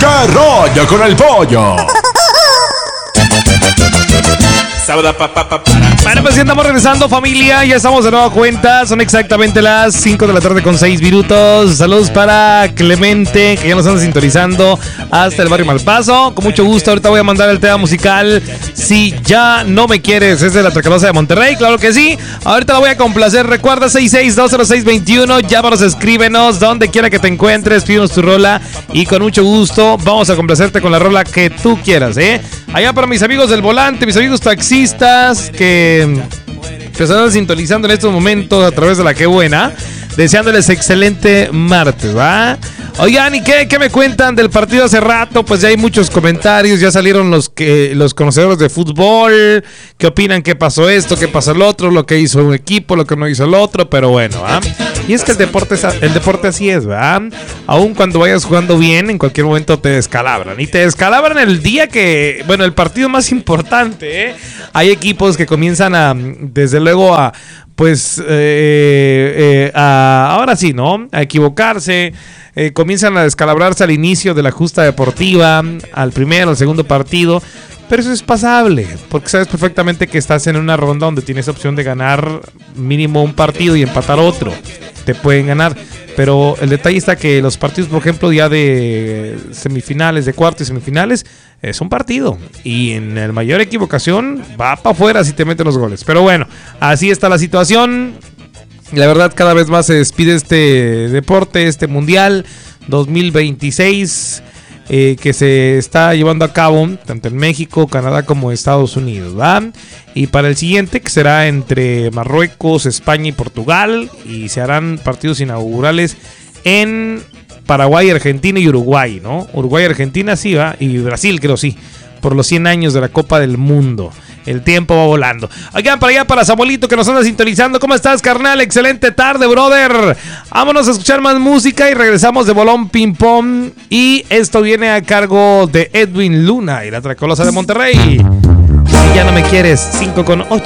¿Qué rollo con el pollo? Bueno, pues ya estamos regresando, familia. Ya estamos de nueva cuenta. Son exactamente las 5 de la tarde con 6 minutos. Saludos para Clemente, que ya nos anda sintonizando hasta el barrio Malpaso. Con mucho gusto, ahorita voy a mandar el tema musical Si Ya No Me Quieres. Es de la Tracalosa de Monterrey, claro que sí. Ahorita lo voy a complacer. Recuerda 66-206-21. Llámanos, escríbenos, donde quiera que te encuentres. Pídenos tu rola y con mucho gusto vamos a complacerte con la rola que tú quieras, ¿eh? Allá para mis amigos del volante, mis amigos taxistas que están sintonizando en estos momentos a través de la Que Buena, deseándoles excelente martes, ¿va? Oigan, ¿y qué me cuentan del partido hace rato? Pues ya hay muchos comentarios, ya salieron los conocedores de fútbol, qué opinan, qué pasó esto, qué pasó el otro, lo que hizo un equipo, lo que no hizo el otro, pero bueno, ¿va? Y es que el deporte así es, ¿va? Aún cuando vayas jugando bien, en cualquier momento te descalabran. Y te descalabran el día que, bueno, el partido más importante, ¿eh? Hay equipos que comienzan a, desde luego, a, pues, ahora sí, ¿no? A equivocarse. Comienzan a descalabrarse al inicio de la justa deportiva, al primero, al segundo partido. Pero eso es pasable, porque sabes perfectamente que estás en una ronda donde tienes opción de ganar mínimo un partido y empatar otro. Te pueden ganar, pero el detalle está que los partidos, por ejemplo, ya de semifinales, de cuartos y semifinales, es un partido. Y en la mayor equivocación va para afuera si te meten los goles. Pero bueno, así está la situación. La verdad, cada vez más se despide este deporte, este Mundial 2026, que se está llevando a cabo tanto en México, Canadá como Estados Unidos, ¿va? Y para el siguiente, que será entre Marruecos, España y Portugal, y se harán partidos inaugurales en Paraguay, Argentina y Uruguay, ¿no? Uruguay, Argentina sí, ¿va? Y Brasil, creo sí, por los 100 años de la Copa del Mundo. El tiempo va volando. Oigan, para allá, para Samuelito, que nos anda sintonizando. ¿Cómo estás, carnal? Excelente tarde, brother. Vámonos a escuchar más música y regresamos de Bolón Ping Pong. Y esto viene a cargo de Edwin Luna y la Tracalosa de Monterrey. Si ya no me quieres, 5:08.